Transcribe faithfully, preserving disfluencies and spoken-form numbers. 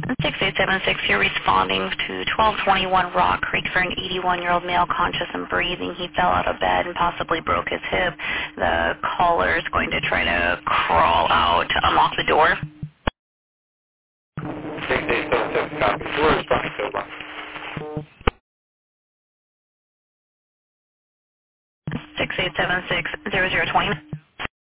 six eight seven six, you're responding to twelve twenty-one Rock Creek for an eighty-one-year-old male conscious and breathing. He fell out of bed and possibly broke his hip. The caller is going to try to crawl out to unlock the door. six eight seven six, copy. We're responding to one. six eight seven six, zero zero two zero.